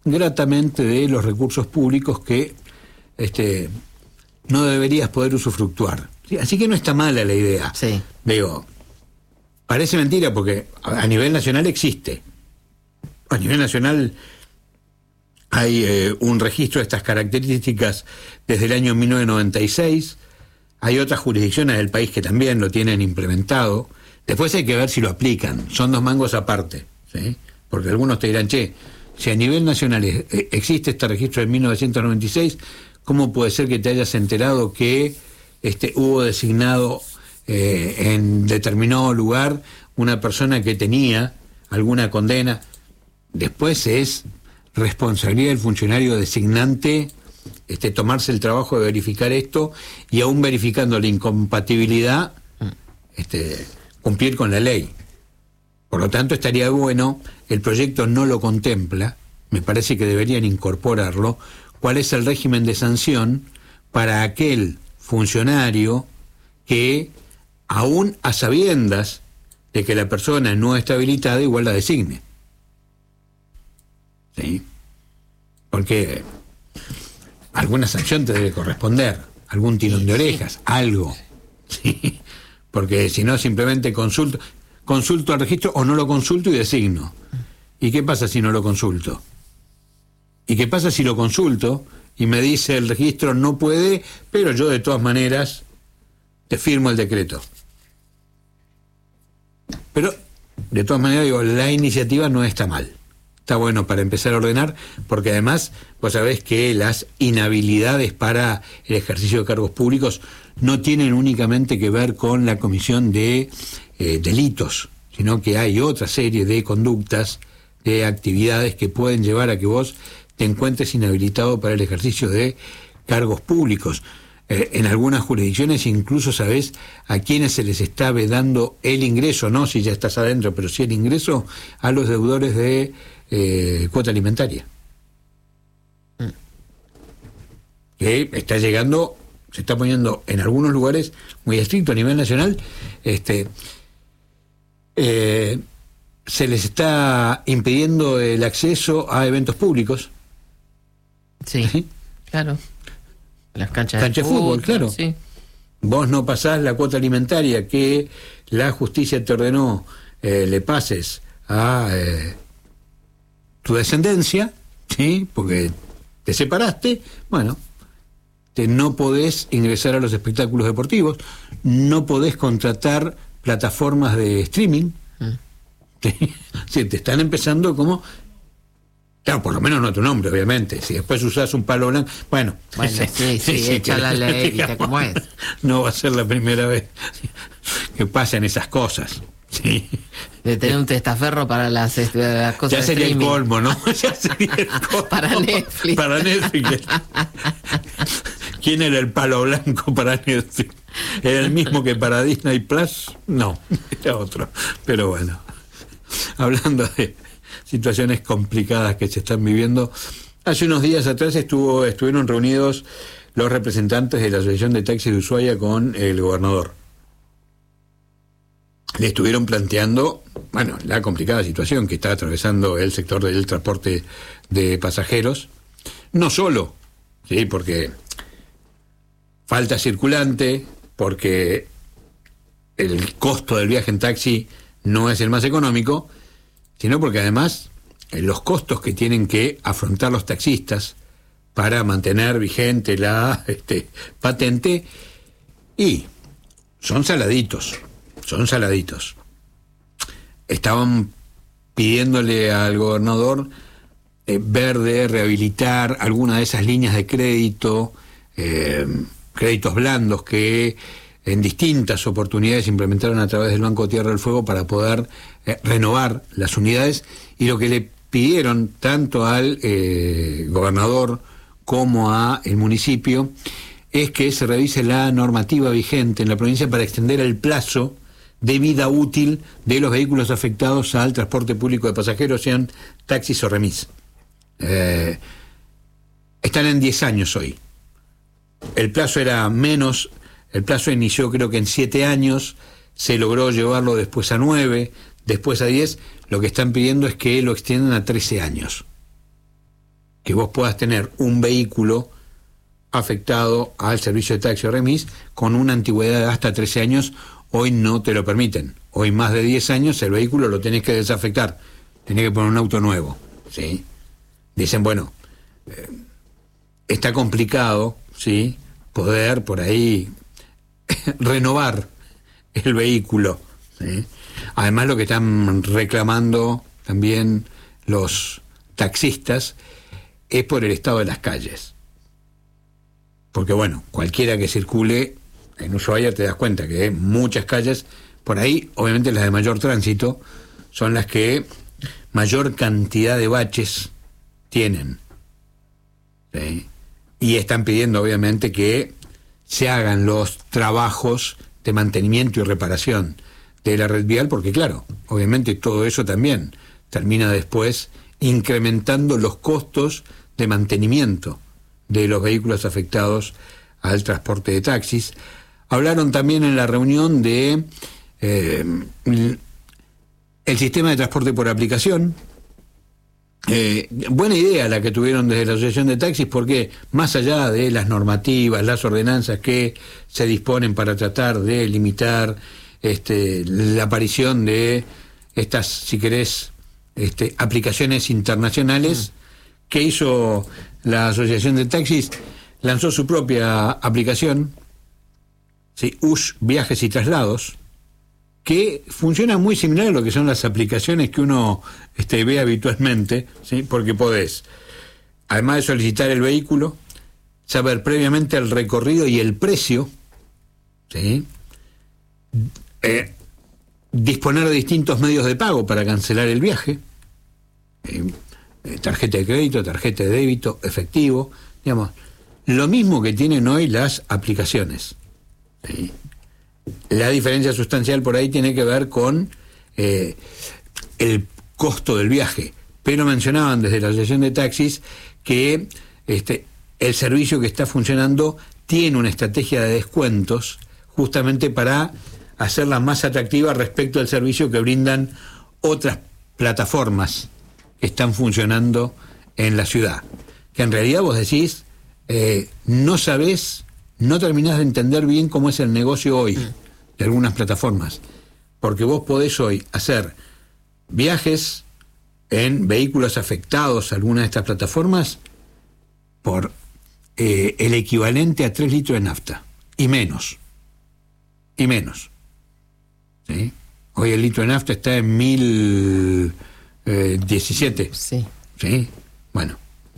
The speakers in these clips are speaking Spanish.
gratamente de los recursos públicos que no deberías poder usufructuar. ¿Sí? Así que no está mala la idea. Sí. Digo, parece mentira porque a nivel nacional existe. A nivel nacional hay un registro de estas características desde el año 1996. Hay otras jurisdicciones del país que también lo tienen implementado. Después hay que ver si lo aplican. Son 2 mangos aparte, ¿sí? Porque algunos te dirán, si a nivel nacional existe este registro de 1996, ¿cómo puede ser que te hayas enterado que hubo designado en determinado lugar una persona que tenía alguna condena? Después es responsabilidad del funcionario designante tomarse el trabajo de verificar esto y aún verificando la incompatibilidad, cumplir con la ley. Por lo tanto, estaría bueno, el proyecto no lo contempla, me parece que deberían incorporarlo, cuál es el régimen de sanción para aquel funcionario que, aún a sabiendas de que la persona no está habilitada, igual la designe. ¿Sí? Porque alguna sanción te debe corresponder, algún tirón de orejas, algo. ¿Sí? Porque si no, simplemente consulto al registro o no lo consulto y designo. ¿Y qué pasa si no lo consulto? ¿Y qué pasa si lo consulto y me dice el registro no puede, pero yo de todas maneras te firmo el decreto? Pero de todas maneras digo, la iniciativa no está mal. Está bueno para empezar a ordenar, porque además vos sabés que las inhabilidades para el ejercicio de cargos públicos no tienen únicamente que ver con la comisión de delitos, sino que hay otra serie de conductas, de actividades que pueden llevar a que vos te encuentres inhabilitado para el ejercicio de cargos públicos. En algunas jurisdicciones incluso sabés a quienes se les está vedando el ingreso, no si ya estás adentro, pero sí el ingreso a los deudores de cuota alimentaria. Que está llegando, se está poniendo en algunos lugares muy estricto a nivel nacional, se les está impidiendo el acceso a eventos públicos. Sí, ¿sí? Claro. Las canchas de fútbol, claro. Sí. Vos no pasás la cuota alimentaria que la justicia te ordenó le pases a tu descendencia, ¿sí? Porque te separaste, bueno, no podés ingresar a los espectáculos deportivos, no podés contratar plataformas de streaming. Sí, te están empezando como... Claro, por lo menos no tu nombre, obviamente. Si después usás un palo blanco... Bueno, sí, echa la ley, ¿viste cómo es? No va a ser la primera vez que pasen esas cosas. Sí. De tener un testaferro para las cosas ya sería streaming. El colmo, ¿no? Ya sería el colmo. Para Netflix. Para Netflix. ¿Quién era el palo blanco para Netflix? ¿Era el mismo que para Disney Plus? No, era otro. Pero bueno, hablando de situaciones complicadas que se están viviendo, hace unos días atrás estuvieron reunidos los representantes de la Asociación de Taxis de Ushuaia con el gobernador. Le estuvieron planteando, la complicada situación que está atravesando el sector del transporte de pasajeros, no solo, ¿sí? Porque falta circulante, porque el costo del viaje en taxi no es el más económico, sino porque además los costos que tienen que afrontar los taxistas para mantener vigente la patente, y son saladitos. Estaban pidiéndole al gobernador ver de rehabilitar alguna de esas líneas de crédito, créditos blandos que en distintas oportunidades implementaron a través del Banco Tierra del Fuego para poder renovar las unidades, y lo que le pidieron tanto al gobernador como a el municipio es que se revise la normativa vigente en la provincia para extender el plazo de vida útil de los vehículos afectados al transporte público de pasajeros, sean taxis o remis. Están en 10 años hoy. El plazo era menos, el plazo inició creo que en 7 años, se logró llevarlo después a 9, después a 10, lo que están pidiendo es que lo extiendan a 13 años. que vos puedas tener un vehículo afectado al servicio de taxi o remis con una antigüedad de hasta 13 años. Hoy no te lo permiten. Hoy más de 10 años el vehículo lo tenés que desafectar. Tenés que poner un auto nuevo, ¿sí? Dicen, bueno, está complicado, ¿sí?, poder por ahí renovar el vehículo, ¿sí? Además, lo que están reclamando también los taxistas es por el estado de las calles. Porque, bueno, cualquiera que circule en Ushuaia te das cuenta que hay muchas calles, por ahí, obviamente las de mayor tránsito, son las que mayor cantidad de baches tienen, ¿sí? Y están pidiendo, obviamente, que se hagan los trabajos de mantenimiento y reparación de la red vial, porque claro, obviamente todo eso también termina después incrementando los costos de mantenimiento de los vehículos afectados al transporte de taxis. Hablaron también en la reunión de el sistema de transporte por aplicación. Buena idea la que tuvieron desde la Asociación de Taxis, porque más allá de las normativas, las ordenanzas que se disponen para tratar de limitar la aparición de estas, si querés, aplicaciones internacionales, ¿qué hizo la Asociación de Taxis? Lanzó su propia aplicación, ¿sí?, USH Viajes y Traslados, que funciona muy similar a lo que son las aplicaciones que uno ve habitualmente, ¿sí?, porque podés, además de solicitar el vehículo, saber previamente el recorrido y el precio, ¿sí?, disponer de distintos medios de pago para cancelar el viaje, tarjeta de crédito, tarjeta de débito, efectivo, digamos, lo mismo que tienen hoy las aplicaciones, ¿sí? La diferencia sustancial por ahí tiene que ver con el costo del viaje, pero mencionaban desde la Asociación de Taxis que el servicio que está funcionando tiene una estrategia de descuentos justamente para hacerla más atractiva respecto al servicio que brindan otras plataformas que están funcionando en la ciudad, que en realidad vos decís, no sabés, no terminás de entender bien cómo es el negocio hoy de algunas plataformas, porque vos podés hoy hacer viajes en vehículos afectados a alguna de estas plataformas por el equivalente a 3 litros de nafta y menos, ¿sí? Hoy el litro de nafta está en 1017. Sí. ¿Sí? Bueno,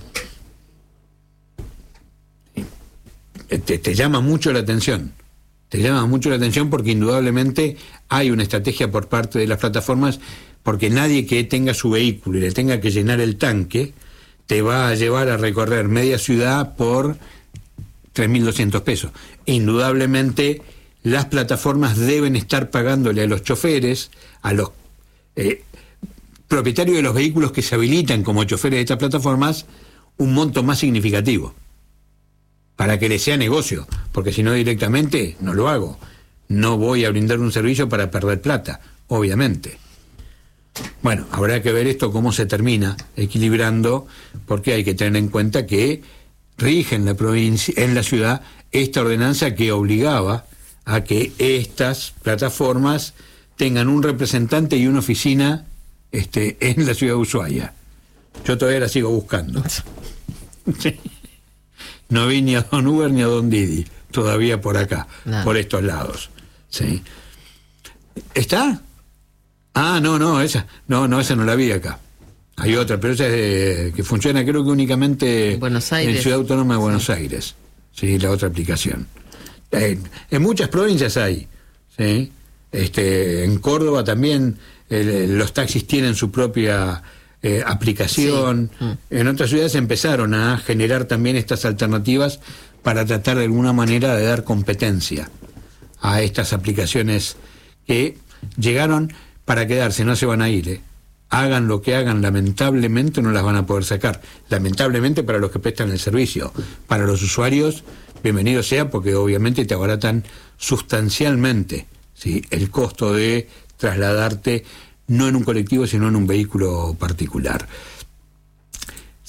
te llama mucho la atención. Te llama mucho la atención porque indudablemente hay una estrategia por parte de las plataformas, porque nadie que tenga su vehículo y le tenga que llenar el tanque te va a llevar a recorrer media ciudad por 3.200 pesos. Indudablemente las plataformas deben estar pagándole a los choferes, a los propietarios de los vehículos que se habilitan como choferes de estas plataformas, un monto más significativo, para que les sea negocio, porque si no directamente no lo hago. No voy a brindar un servicio para perder plata, obviamente. Bueno, habrá que ver esto cómo se termina equilibrando, porque hay que tener en cuenta que rige en la provincia, en la ciudad, esta ordenanza que obligaba a que estas plataformas tengan un representante y una oficina en la ciudad de Ushuaia. Yo todavía la sigo buscando. Sí. No vi ni a Don Uber ni a Don Didi todavía por acá, por estos lados. ¿Sí? ¿Está? Ah, no, esa no la vi acá. Hay otra, pero esa es que funciona creo que únicamente Buenos Aires, en Ciudad Autónoma de Buenos Aires. Sí, la otra aplicación. En muchas provincias hay, ¿sí? En Córdoba también los taxis tienen su propia aplicación. Sí. En otras ciudades empezaron a generar también estas alternativas para tratar de alguna manera de dar competencia a estas aplicaciones que llegaron para quedarse, no se van a ir, Hagan lo que hagan, lamentablemente no las van a poder sacar. Lamentablemente para los que prestan el servicio. Para los usuarios, bienvenido sea, porque obviamente te abaratan sustancialmente, ¿sí?, el costo de trasladarte no en un colectivo, sino en un vehículo particular.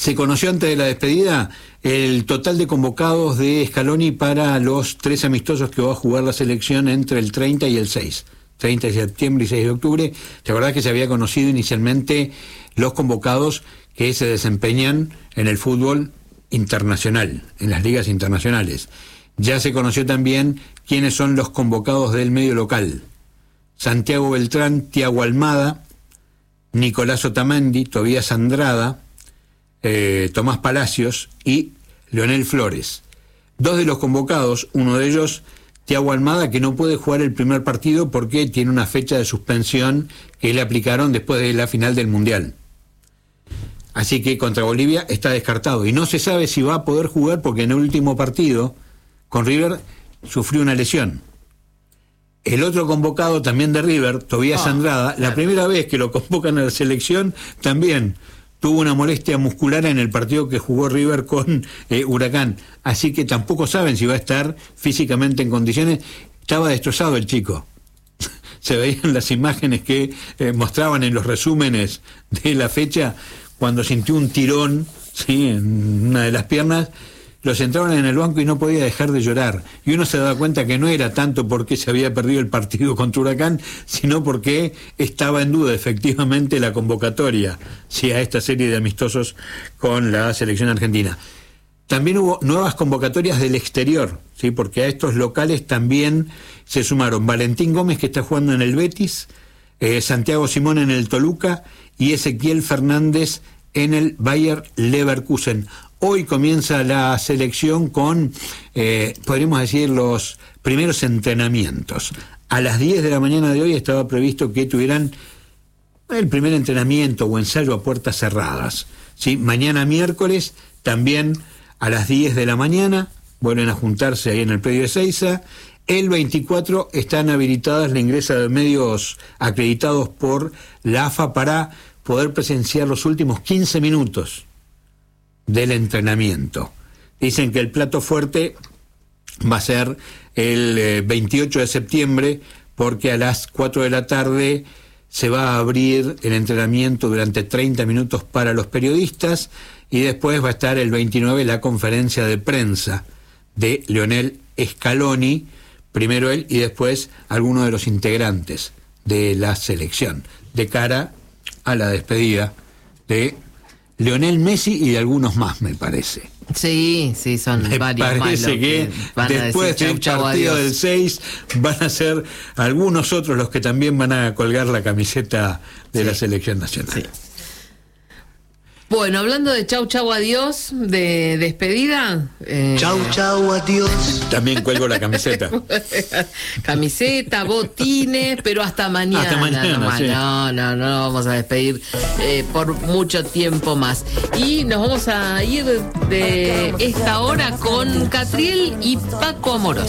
Se conoció antes de la despedida el total de convocados de Scaloni para los 3 amistosos que va a jugar la selección entre el 30 y el 6. 30 de septiembre y 6 de octubre. La verdad que se había conocido inicialmente los convocados que se desempeñan en el fútbol internacional, en las ligas internacionales. Ya se conoció también quiénes son los convocados del medio local. Santiago Beltrán, Thiago Almada, Nicolás Otamendi, Tobías Andrada, Tomás Palacios y Leonel Flores. 2 de los convocados, uno de ellos, Thiago Almada, que no puede jugar el primer partido porque tiene una fecha de suspensión que le aplicaron después de la final del Mundial. Así que contra Bolivia está descartado. Y no se sabe si va a poder jugar porque en el último partido con River sufrió una lesión. El otro convocado también de River, Tobías Andrada, la primera vez que lo convocan a la selección, también tuvo una molestia muscular en el partido que jugó River con Huracán. Así que tampoco saben si va a estar físicamente en condiciones. Estaba destrozado el chico. Se veían las imágenes que mostraban en los resúmenes de la fecha, cuando sintió un tirón, ¿sí?, en una de las piernas. Lo sentaron en el banco y no podía dejar de llorar. Y uno se daba cuenta que no era tanto porque se había perdido el partido contra Huracán, sino porque estaba en duda efectivamente la convocatoria, sí, a esta serie de amistosos con la selección argentina. También hubo nuevas convocatorias del exterior, sí, porque a estos locales también se sumaron Valentín Gómez, que está jugando en el Betis, Santiago Simón en el Toluca y Ezequiel Fernández en el Bayer Leverkusen. Hoy comienza la selección con, podríamos decir, los primeros entrenamientos. A las 10 de la mañana de hoy estaba previsto que tuvieran el primer entrenamiento o ensayo a puertas cerradas. ¿Sí? Mañana miércoles, también a las 10 de la mañana, vuelven a juntarse ahí en el predio de Seiza. El 24 están habilitadas la ingresa de medios acreditados por la AFA para poder presenciar los últimos 15 minutos del entrenamiento. Dicen que el plato fuerte va a ser el 28 de septiembre, porque a las 4 de la tarde se va a abrir el entrenamiento durante 30 minutos para los periodistas, y después va a estar el 29 la conferencia de prensa de Lionel Scaloni, primero él y después algunos de los integrantes de la selección, de cara a la despedida de Lionel Messi y de algunos más, me parece. Sí, son me varios más. Parece que después del partido del 6 van a ser algunos otros los que también van a colgar la camiseta de la selección nacional. Sí. Bueno, hablando de chau, chau, adiós, de despedida. Chau, chau, adiós. También cuelgo la camiseta. Camiseta, botines, pero hasta mañana. Hasta mañana, sí. No vamos a despedir por mucho tiempo más. Y nos vamos a ir de esta hora con Catriel y Paco Amoroso.